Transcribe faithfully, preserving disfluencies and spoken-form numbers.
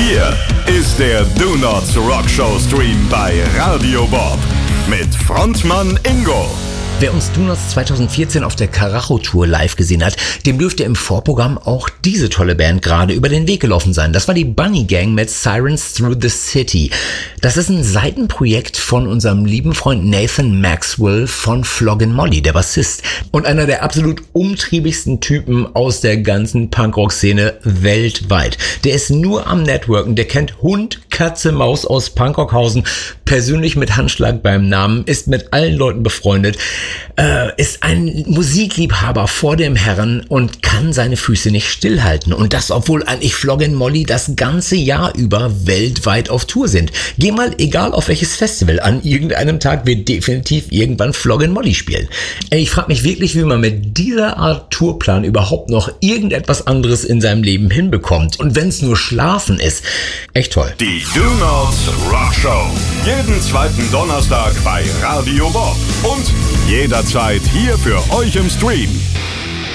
Hier ist der Do Nots Rock Show Stream bei Radio Bob mit Frontmann Ingo. Wer uns Do Nots zweitausendvierzehn auf der Karacho-Tour live gesehen hat, dem dürfte im Vorprogramm auch diese tolle Band gerade über den Weg gelaufen sein. Das war die Bunny Gang mit Sirens Through the City. Das ist ein Seitenprojekt von unserem lieben Freund Nathan Maxwell von Floggin' Molly, der Bassist. Und einer der absolut umtriebigsten Typen aus der ganzen Punkrock-Szene weltweit. Der ist nur am Networken, der kennt Hund, Katze, Maus aus Pankrockhausen, persönlich mit Handschlag beim Namen, ist mit allen Leuten befreundet, äh, ist ein Musikliebhaber vor dem Herren und kann seine Füße nicht stillhalten. Und das, obwohl eigentlich Floggin' Molly das ganze Jahr über weltweit auf Tour sind. Geh mal, egal auf welches Festival, an irgendeinem Tag wird definitiv irgendwann Floggin' Molly spielen. Ey, ich frage mich wirklich, wie man mit dieser Art Tourplan überhaupt noch irgendetwas anderes in seinem Leben hinbekommt. Und wenn es nur Schlafen ist, echt toll. Die Do Nots Rock Show. Jeden zweiten Donnerstag bei Radio Bob. Und jederzeit hier für euch im Stream.